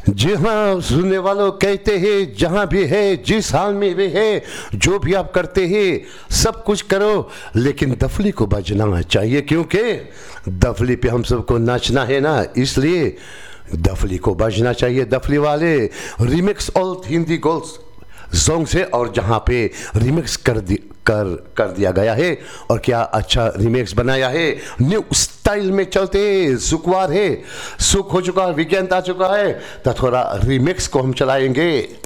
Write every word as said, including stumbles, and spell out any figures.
जी हाँ, सुनने वालों कहते हैं जहाँ भी है, जिस हाल में भी है, जो भी आप करते हैं सब कुछ करो, लेकिन दफली को बजना चाहिए, क्योंकि दफली पे हम सबको नाचना है ना, इसलिए दफली को बजना चाहिए। दफली वाले remix all Hindi goals song से, और जहाँ पे रिमिक्स कर दी कर कर दिया गया है, और क्या अच्छा रिमिक्स बनाया है। न्यू स्टाइल में चलते, सुखवार है, सुख हो चुका है, वीकेंड आ चुका है, तो थोड़ा रिमिक्स को हम चलाएंगे।